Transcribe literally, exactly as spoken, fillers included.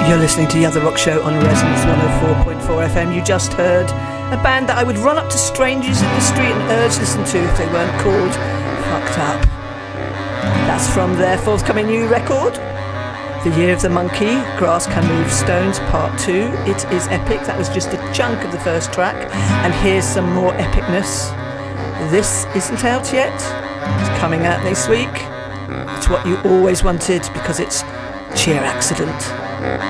You're listening to The Other Rock Show on Resonance one oh four point four F M. You just heard a band that I would run up to strangers in the street and urge to listen to if they weren't called Fucked Up. That's from their forthcoming new record, The Year of the Monkey, Grass Can Move Stones Part two. It is epic. That was just a chunk of the first track, and here's some more epicness. This isn't out yet. It's coming out next week. It's what you always wanted because it's Sheer Accident.